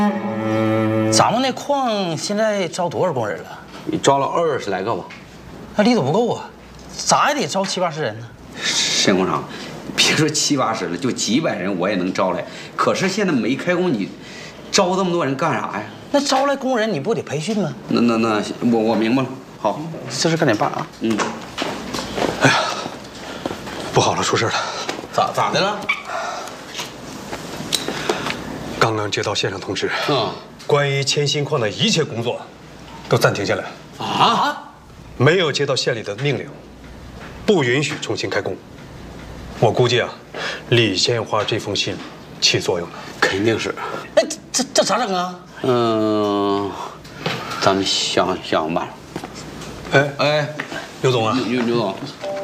咱们那矿现在招多少工人了？ 招了20来个吧。 那力度不够啊，咋也得招70、80人呢。 沈工长，别说70、80了，就几百人我也能招来。可是现在没开工，你招这么多人干啥呀？ 那招来工人你不得培训吗？ 那我明白了。好， 这事赶紧办啊。 嗯。 哎呀，不好了，出事了。 咋的了？ 刚刚接到县上通知， 关于千心矿的一切工作都暂停下来。 啊？ 没有接到县里的命令，不允许重新开工。我估计啊，李鲜花这封信起作用了。 肯定是。 哎，这咋整啊？ 咱们想想办法。哎， 刘总啊， 刘总，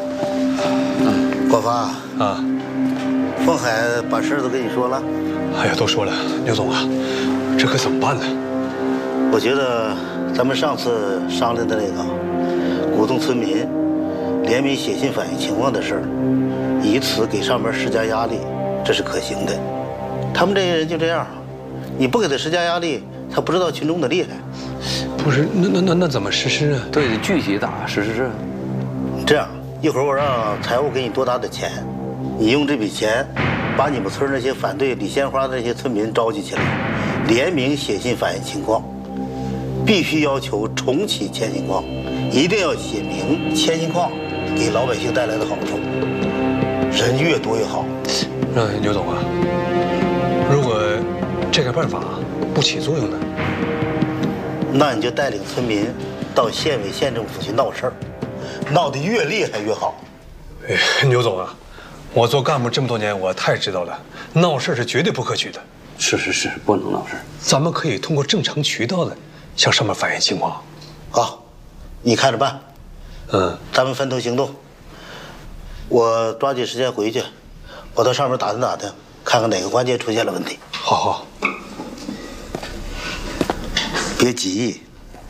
国发啊， 凤海把事都跟你说了。 哎呀，都说了，刘总啊，这可怎么办呢？ 我觉得咱们上次商量的那个鼓动村民联名写信反映情况的事儿，以此给上面施加压力，这是可行的。他们这些人就这样，你不给他施加压力，他不知道群众的厉害。 不是，那怎么实施啊？ 对，具体咋实施？ 这样，一会儿我让财务给你多打点钱，你用这笔钱把你们村那些反对李鲜花的那些村民召集起来，联名写信反映情况，必须要求重启千心矿，一定要写明千心矿给老百姓带来的好处，人越多越好。 那刘总啊，如果这个办法不起作用呢？ 那你就带领村民到县委县政府去闹事儿，闹得越厉害越好。 哎，刘总啊，我做干部这么多年，我太知道了，闹事是绝对不可取的。 是，不能闹事。 咱们可以通过正常渠道的向上面反映情况。 好，你看着办。咱们分头行动。我抓紧时间回去，我到上面打听，看看哪个环节出现了问题。 好。 别急。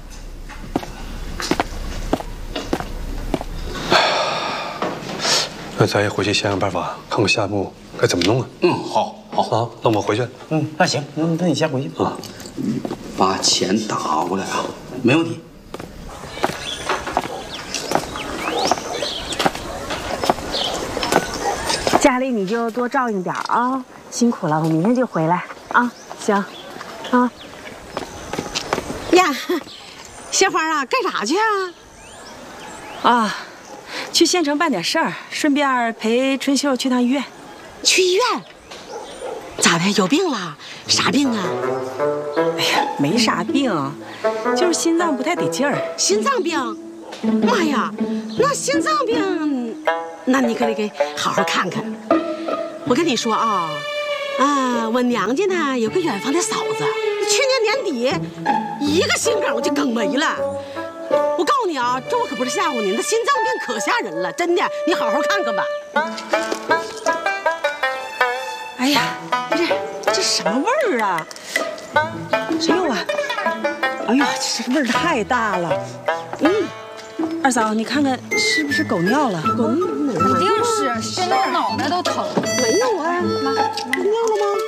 那咱也回去想想办法，看看下一步该怎么弄啊。 好啊，那我回去。 那行，那你先回去啊。 把钱打过来啊，没问题。 家里你就多照应点啊，辛苦了，我明天就回来啊。行，啊。 呀，鲜花啊，干啥去啊？去县城办点事儿，顺便陪春秀去趟医院。 去医院？咋的？有病了？啥病啊？ 哎呀，没啥病，就是心脏不太得劲儿。 心脏病？妈呀，那心脏病，那你可得给好好看看。我跟你说啊，我娘家呢有个远房的嫂子，去年年底一个心梗就梗没了。我告诉你啊，这我可不是吓唬你，那心脏病可吓人了，真的，你好好看看吧。 哎呀，这什么味儿啊？谁有啊？哎呀，这味儿太大了。二嫂，你看看是不是狗尿了？ 肯定是，熏得我脑袋都疼。 没有啊，妈，尿了吗？